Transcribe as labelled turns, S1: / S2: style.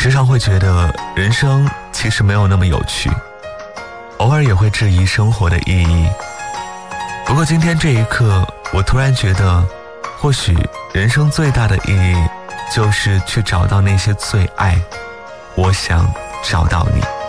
S1: 时常会觉得人生其实没有那么有趣，偶尔也会质疑生活的意义。不过今天这一刻，我突然觉得，或许人生最大的意义就是去找到那些最爱，我想找到你。